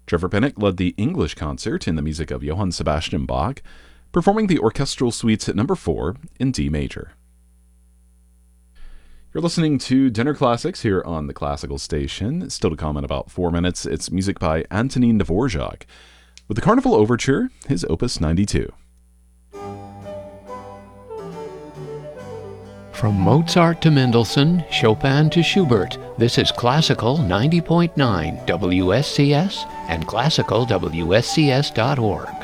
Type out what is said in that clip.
Trevor Pinnock led the English concert in the music of Johann Sebastian Bach, performing the orchestral suites at number 4 in D major. You're listening to Dinner Classics here on the Classical Station. Still to come in about 4 minutes, it's music by Antonin Dvorak, with the Carnival Overture, his Opus 92. From Mozart to Mendelssohn, Chopin to Schubert, this is Classical 90.9 WSCS and classicalwscs.org.